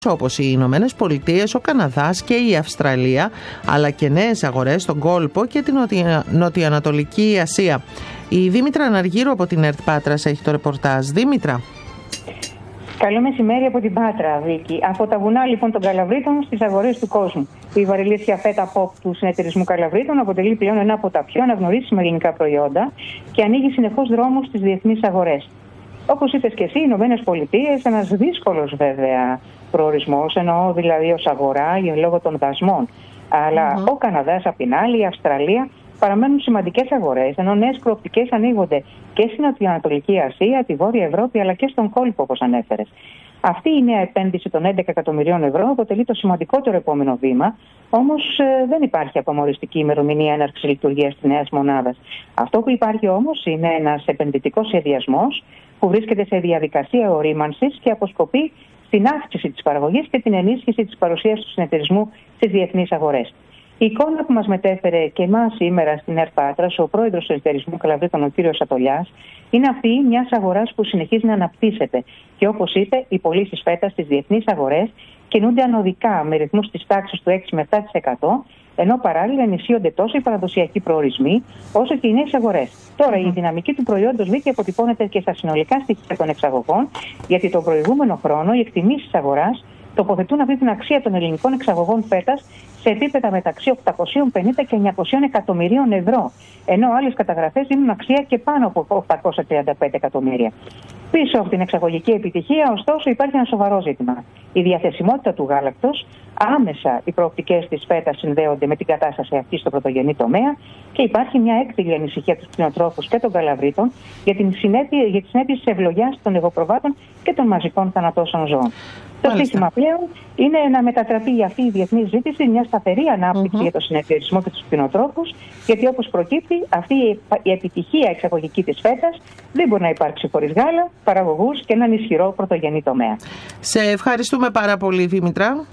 όπως οι Ηνωμένες Πολιτείες, ο Καναδάς και η Αυστραλία, αλλά και νέες αγορές στον κόλπο και την Νοτιοανατολική Ασία. Η Δήμητρα Αναργύρου από την ΕΡΤ Πάτρας έχει το ρεπορτάζ. Δήμητρα. Καλό μεσημέρι από την Πάτρα, Βίκη. Από τα βουνά λοιπόν των Καλαβρίτων στις αγορές του κόσμου. Η βαρελίσια φέτα pop του συνεταιρισμού Καλαβρίτων αποτελεί πλέον ένα από τα πιο αναγνωρίσιμα ελληνικά προϊόντα και ανοίγει συνεχώς δρόμους στις διεθνείς αγορές. Όπως είπες και εσύ, οι Ηνωμένες Πολιτείες, ένας δύσκολος βέβαια προορισμός, εννοώ δηλαδή ως αγορά λόγω των δασμών. Αλλά ο Καναδάς απ' την άλλη, η Αυστραλία παραμένουν σημαντικές αγορές, ενώ νέες προοπτικές ανοίγονται και στην Νοτιοανατολική Ασία, τη Βόρεια Ευρώπη αλλά και στον κόλπο, όπως ανέφερες. Αυτή η νέα επένδυση των 11 εκατομμυρίων ευρώ αποτελεί το σημαντικότερο επόμενο βήμα, όμως δεν υπάρχει ακόμα οριστική ημερομηνία έναρξης λειτουργίας της νέας μονάδας. Αυτό που υπάρχει όμως είναι ένας επενδυτικός σχεδιασμός που βρίσκεται σε διαδικασία ορίμανσης και αποσκοπεί στην αύξηση της παραγωγής και την ενίσχυση της παρουσίας του συνεταιρισμού στις διεθνείς αγορές. Η εικόνα που μας μετέφερε και εμάς σήμερα στην ΕΡΤ Πάτρας, ο πρόεδρος του συνεταιρισμού Καλαβρίτων, ο κ. Σατολιάς, είναι αυτή μιας αγοράς που συνεχίζει να αναπτύσσεται. Και όπως είπε, οι πωλήσεις φέτας στις διεθνείς αγορές κινούνται ανωδικά με ρυθμούς της τάξης του 6 με 7%, ενώ παράλληλα ενισχύονται τόσο οι παραδοσιακοί προορισμοί όσο και οι νέες αγορές. Τώρα, η δυναμική του προϊόντος Βίκη αποτυπώνεται και στα συνολικά στοιχεία των εξαγωγών, γιατί τον προηγούμενο χρόνο οι εκτιμήσεις της αγοράς τοποθετούν αυτή την αξία των ελληνικών εξαγωγών φέτας σε επίπεδα μεταξύ 850 και 900 εκατομμυρίων ευρώ, ενώ άλλες καταγραφές δίνουν αξία και πάνω από 835 εκατομμύρια. Πίσω από την εξαγωγική επιτυχία, ωστόσο, υπάρχει ένα σοβαρό ζήτημα. Η διαθεσιμότητα του γάλακτος, άμεσα οι προοπτικές της φέτας συνδέονται με την κατάσταση αυτή στο πρωτογενή τομέα και υπάρχει μια έκθυλη ανησυχία του κτηνοτρόφους και των Καλαβρίτων για τις συνέπειες της ευλογιάς των εγωπροβάτων και των μαζικών θανατώσεων ζώων. Το σύστημα πλέον είναι να μετατραπεί αυτή η διεθνή ζήτηση μια σταθερή ανάπτυξη για το συνεταιρισμό και τους κτηνοτρόφους, γιατί όπως προκύπτει, αυτή η επιτυχία εξαγωγική της φέτας δεν μπορεί να υπάρξει χωρίς γάλα, παραγωγούς και έναν ισχυρό πρωτογενή τομέα. Σε ευχαριστούμε πάρα πολύ, Δήμητρα.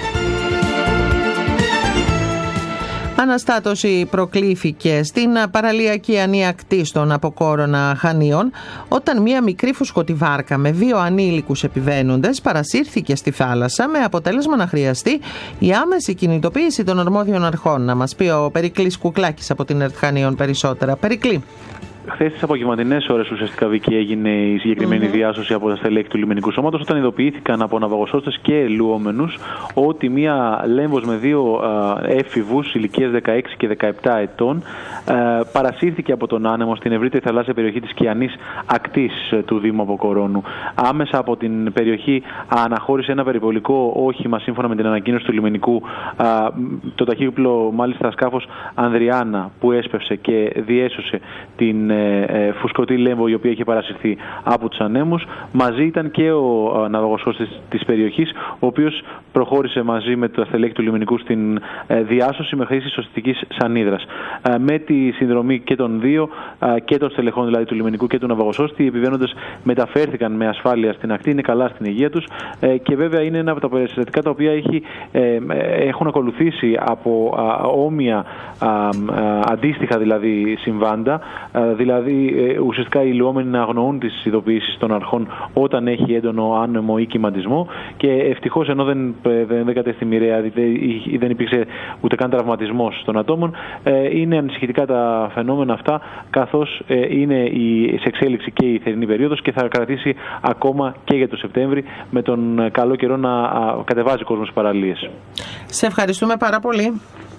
Αναστάτωση προκλήθηκε στην παραλιακή ανία Κτίστων από Κόρονα Χανίων όταν μία μικρή φουσκωτή βάρκα με 2 ανήλικους επιβαίνοντες παρασύρθηκε στη θάλασσα με αποτέλεσμα να χρειαστεί η άμεση κινητοποίηση των αρμόδιων αρχών. Να μας πει ο Περικλής Κουκλάκης από την ΕΡΤ Χανίων περισσότερα. Περικλή. Χθες τις απογευματινές ώρες ουσιαστικά, Βίκη, έγινε η συγκεκριμένη διάσωση από τα στελέχη του λιμενικού σώματος, όταν ειδοποιήθηκαν από ναυαγοσώστες και ελουόμενους ότι μία λέμβος με 2 έφηβους ηλικίας 16 και 17 ετών παρασύρθηκε από τον άνεμο στην ευρύτερη θαλάσσια περιοχή της Κιανής ακτής του Δήμου Αποκορώνου. Άμεσα από την περιοχή αναχώρησε ένα περιπολικό όχημα σύμφωνα με την ανακοίνωση του λιμενικού, το ταχύπλο μάλιστα σκάφος Ανδριάνα, που έσπευσε και διέσωσε την φουσκωτή λέμβο η οποία είχε παρασυρθεί από τους ανέμους. Μαζί ήταν και ο ναυαγοσώστης της περιοχής, ο οποίος προχώρησε μαζί με τα στελέχη του λιμενικού στην διάσωση με χρήση σωστικής σανίδρας. Με τη συνδρομή και των δύο, και των στελεχών δηλαδή του λιμενικού και του ναυαγοσώστη, οι επιβαίνοντες μεταφέρθηκαν με ασφάλεια στην ακτή, είναι καλά στην υγεία τους και βέβαια είναι ένα από τα περιστατικά τα οποία έχουν ακολουθήσει από όμοια αντίστοιχα δηλαδή συμβάντα. Δηλαδή, ουσιαστικά οι ηλουόμενοι να αγνοούν τις ειδοποιήσεις των αρχών όταν έχει έντονο άνεμο ή κυματισμό και ευτυχώς, ενώ δεν κατέστη μοιραία ή δεν υπήρξε ούτε καν τραυματισμός των ατόμων, είναι ανησυχητικά τα φαινόμενα αυτά, καθώς είναι σε εξέλιξη και η θερινή περίοδος και θα κρατήσει ακόμα και για το Σεπτέμβρη, με τον καλό καιρό να κατεβάζει ο κόσμος στις παραλίες. Σε ευχαριστούμε πάρα πολύ.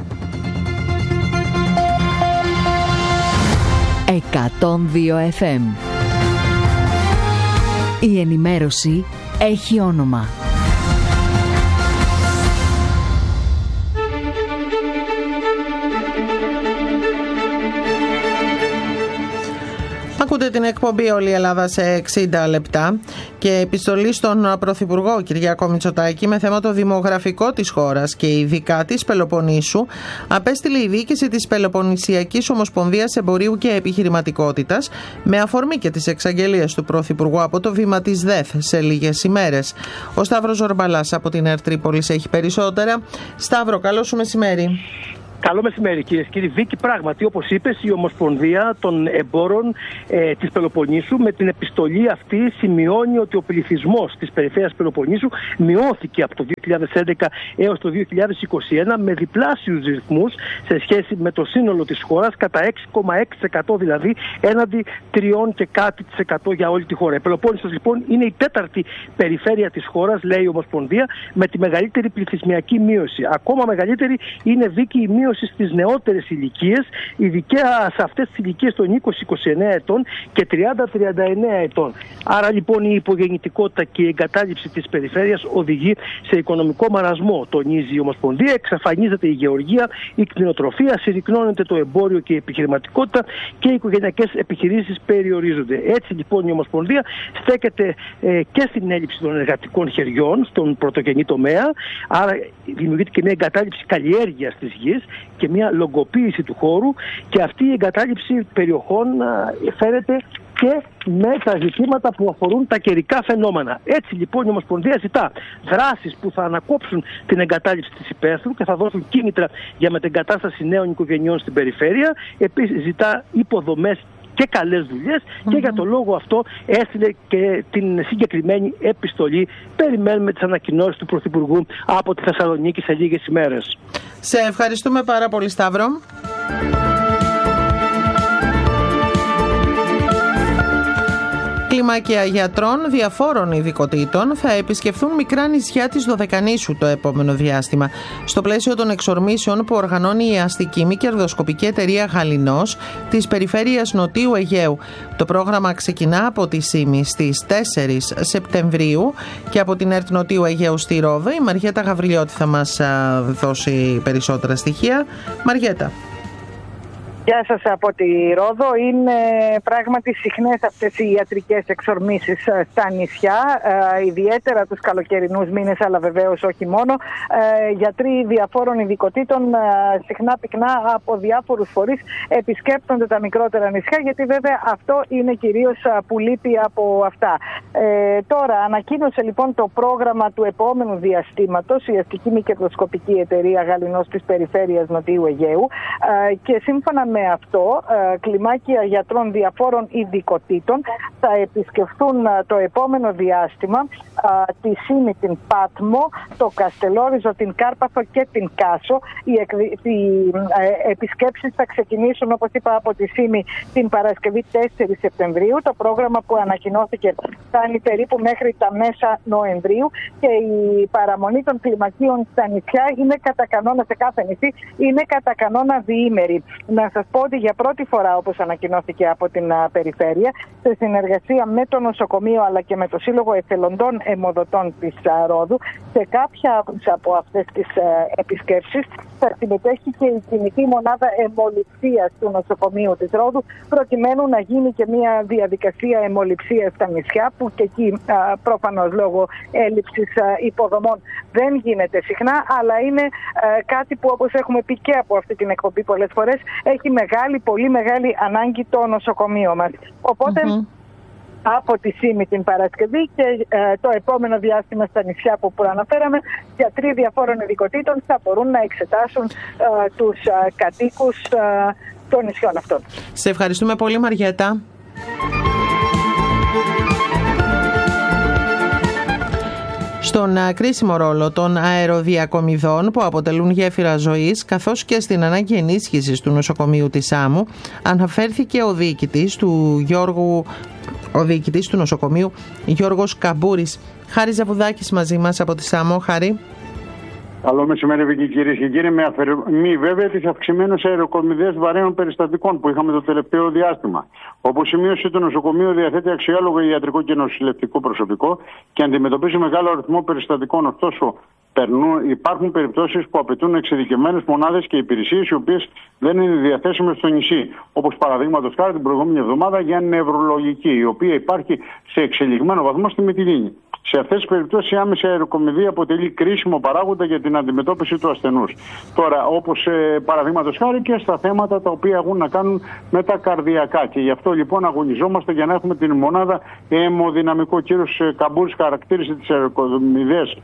102 FM. Η ενημέρωση έχει όνομα. Ακούτε την εκπομπή «Όλη η Ελλάδα σε 60 λεπτά» και επιστολή στον Πρωθυπουργό Κυριάκο Μητσοτάκη με θέμα το δημογραφικό της χώρας και ειδικά της Πελοποννήσου απέστειλε η διοίκηση της Πελοποννησιακής Ομοσπονδίας Εμπορίου και Επιχειρηματικότητας με αφορμή και τις εξαγγελίες του Πρωθυπουργού από το βήμα της ΔΕΘ σε λίγες ημέρες. Ο Σταύρος Ζορμπαλάς από την ΕΡΤ Τρίπολης έχει περισσότερα. Σταύρο, καλό σου μεσημέρι. Καλό μεσημέρι, κυρίες και κύριοι. Βίκη, πράγματι, όπως είπες, η Ομοσπονδία των Εμπόρων της Πελοποννήσου με την επιστολή αυτή σημειώνει ότι ο πληθυσμός της περιφέρειας Πελοποννήσου μειώθηκε από το 2011 έως το 2021 με διπλάσιους ρυθμούς σε σχέση με το σύνολο της χώρας, κατά 6,6% δηλαδή, έναντι 3 και κάτι % για όλη τη χώρα. Η Πελοπόννησος λοιπόν είναι η τέταρτη περιφέρεια της χώρας, λέει η Ομοσπονδία, με τη μεγαλύτερη πληθυσμιακή μείωση. Ακόμα μεγαλύτερη είναι, Βίκη, η μείωση στις νεότερες ηλικίες, ειδικά σε αυτές τις ηλικίες των 20-29 ετών και 30-39 ετών. Άρα λοιπόν η υπογεννητικότητα και η εγκατάλειψη της περιφέρειας οδηγεί σε οικονομικό μαρασμό, τονίζει η Ομοσπονδία. Εξαφανίζεται η γεωργία, η κτηνοτροφία, συρρυκνώνεται το εμπόριο και η επιχειρηματικότητα και οι οικογενειακές επιχειρήσεις περιορίζονται. Έτσι λοιπόν η Ομοσπονδία στέκεται και στην έλλειψη των εργατικών χεριών στον πρωτογενή τομέα, άρα δημιουργείται και μια εγκατάλειψη καλλιέργειας της γης και μια λογκοποίηση του χώρου, και αυτή η εγκατάλειψη περιοχών φέρεται και με τα ζητήματα που αφορούν τα καιρικά φαινόμενα. Έτσι λοιπόν η Ομοσπονδία ζητά δράσεις που θα ανακόψουν την εγκατάλειψη της υπαίθρου και θα δώσουν κίνητρα για μετεγκατάσταση νέων οικογενειών στην περιφέρεια. Επίσης ζητά υποδομές και καλές δουλειές και για τον λόγο αυτό έστειλε και την συγκεκριμένη επιστολή. Περιμένουμε τις ανακοινώσεις του Πρωθυπουργού από τη Θεσσαλονίκη σε λίγες ημέρες. Σε ευχαριστούμε πάρα πολύ, Σταύρο. Κλιμάκια γιατρών διαφόρων ειδικοτήτων θα επισκεφθούν μικρά νησιά της Δωδεκανήσου το επόμενο διάστημα. Στο πλαίσιο των εξορμήσεων που οργανώνει η αστική μη κερδοσκοπική εταιρεία Γαληνός της περιφέρειας Νοτίου Αιγαίου. Το πρόγραμμα ξεκινά από τη Σύμη στις 4 Σεπτεμβρίου και από την ΕΡΤ Νοτίου Αιγαίου στη Ρόδο. Η Μαριέτα Γαβριλιώτη θα μας δώσει περισσότερα στοιχεία. Μαριέτα. Γεια σας από τη Ρόδο. Είναι πράγματι συχνές αυτές οι ιατρικές εξορμήσεις στα νησιά, ιδιαίτερα τους καλοκαιρινούς μήνες, αλλά βεβαίως όχι μόνο. Γιατροί διαφόρων ειδικοτήτων συχνά πυκνά από διάφορους φορείς επισκέπτονται τα μικρότερα νησιά, γιατί βέβαια αυτό είναι κυρίως που λείπει από αυτά. Τώρα ανακοίνωσε λοιπόν το πρόγραμμα του επόμενου διαστήματος η αστική μη κερδοσκοπική εταιρεία Γαληνός της περιφέρειας Νοτιού Αιγαίου, και σύμφωνα με αυτό, κλιμάκια γιατρών διαφόρων ειδικοτήτων θα επισκεφθούν το επόμενο διάστημα τη Σύμη, την Πάτμο, το Καστελόριζο, την Κάρπαθο και την Κάσο. Οι επισκέψεις θα ξεκινήσουν, όπως είπα, από τη Σύμη την Παρασκευή 4 Σεπτεμβρίου. Το πρόγραμμα που ανακοινώθηκε φτάνει περίπου μέχρι τα μέσα Νοεμβρίου, και η παραμονή των κλιμακίων στα νησιά είναι κατά κανόνα, σε κάθε νησί, είναι κατά κανόνα διήμερη. Να σας πω ότι για πρώτη φορά, όπως ανακοινώθηκε από την περιφέρεια, σε συνεργασία με το νοσοκομείο αλλά και με το Σύλλογο Εθελοντών Αιμοδοτών της Ρόδου, σε κάποια από αυτές τις επισκέψεις θα συμμετέχει και η κινητή μονάδα αιμοληψίας του νοσοκομείου της Ρόδου, προκειμένου να γίνει και μια διαδικασία αιμοληψίας στα νησιά, που και εκεί προφανώς λόγω έλλειψης υποδομών δεν γίνεται συχνά, αλλά είναι κάτι που, όπως έχουμε πει και από αυτή την εκπομπή πολλές φορές, έχει πολύ μεγάλη ανάγκη το νοσοκομείο μας. Οπότε από τη Σύμη την Παρασκευή και το επόμενο διάστημα στα νησιά που προαναφέραμε, γιατροί διαφόρων ειδικοτήτων θα μπορούν να εξετάσουν τους κατοίκους των νησιών αυτών. Σε ευχαριστούμε πολύ, Μαριέτα. Στον κρίσιμο ρόλο των αεροδιακομιδών που αποτελούν γέφυρα ζωής, καθώς και στην ανάγκη ενίσχυσης του νοσοκομείου της Σάμου, αναφέρθηκε ο διοικητής του νοσοκομείου Γιώργος Καμπούρης. Χάρη Ζαβουδάκης μαζί μας από τη Σάμο. Χάρη. Καλό μεσημέρι, Βίκη, κυρίες και κύριοι. Με αφορμή βέβαια τις αυξημένες αεροκομιδές βαρέων περιστατικών που είχαμε το τελευταίο διάστημα. Όπως σημείωσε, το νοσοκομείο διαθέτει αξιόλογο ιατρικό και νοσηλευτικό προσωπικό και αντιμετωπίζει μεγάλο αριθμό περιστατικών. Ωστόσο, υπάρχουν περιπτώσεις που απαιτούν εξειδικευμένες μονάδες και υπηρεσίες οι οποίες δεν είναι διαθέσιμες στο νησί. Όπως παραδείγματος χάρη την προηγούμενη εβδομάδα για νευρολογική, η οποία υπάρχει σε εξελιγμένο βαθμό στη Μυτιλήνη. Σε αυτές τις περιπτώσεις η άμεση αεροκομιδή αποτελεί κρίσιμο παράγοντα για την αντιμετώπιση του ασθενούς. Τώρα, όπως παραδείγματος χάρη και στα θέματα τα οποία έχουν να κάνουν με τα καρδιακά. Και γι' αυτό λοιπόν αγωνιζόμαστε για να έχουμε την μονάδα αιμοδυναμικό. Ο κύριος Καμπούρης χαρακτήρισε τις αεροκομιδές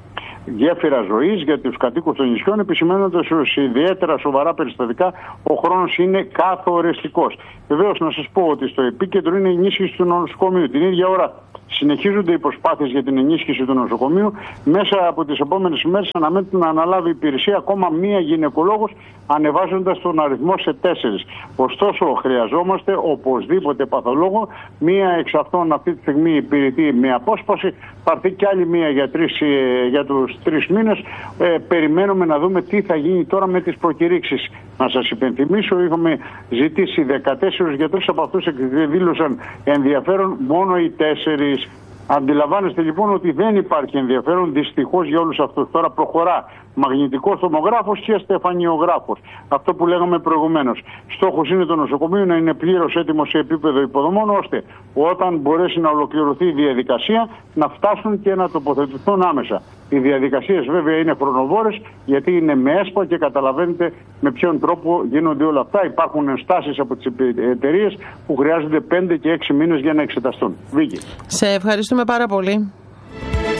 γέφυρα ζωής για τους κατοίκους των νησιών, επισημαίνοντας ότι ιδιαίτερα σοβαρά περιστατικά ο χρόνος είναι καθοριστικός. Βεβαίως, να σας πω ότι στο επίκεντρο είναι η ενίσχυση του νοσοκομείου. Την ίδια ώρα συνεχίζονται οι προσπάθειες για την ενίσχυση του νοσοκομείου. Μέσα από τις επόμενες ημέρες αναμένεται να αναλάβει υπηρεσία ακόμα μία γυναικολόγος, ανεβάζοντας τον αριθμό σε 4. Ωστόσο, χρειαζόμαστε οπωσδήποτε παθολόγο. Μία εξ αυτών αυτή τη στιγμή υπηρετεί με απόσπαση. Θα έρθει και άλλη μία για τους 3 μήνες. Περιμένουμε να δούμε τι θα γίνει τώρα με τις προκηρύξεις. Να σας υπενθυμίσω, είχαμε ζητήσει 14 γιατρούς, από αυτούς δήλωσαν ενδιαφέρον μόνο οι 4. Αντιλαμβάνεστε λοιπόν ότι δεν υπάρχει ενδιαφέρον δυστυχώς για όλους αυτούς. Τώρα προχωρά μαγνητικός τομογράφος και στεφανιογράφος. Αυτό που λέγαμε προηγουμένως. Στόχος είναι το νοσοκομείο να είναι πλήρως έτοιμο σε επίπεδο υποδομών, ώστε όταν μπορέσει να ολοκληρωθεί η διαδικασία να φτάσουν και να τοποθετηθούν άμεσα. Οι διαδικασίες βέβαια είναι χρονοβόρες, γιατί είναι με ΕΣΠΑ και καταλαβαίνετε με ποιον τρόπο γίνονται όλα αυτά. Υπάρχουν ενστάσεις από τις εταιρείες που χρειάζονται 5 και 6 μήνες για να εξεταστούν. Βίκη. Σε ευχαριστούμε πάρα πολύ.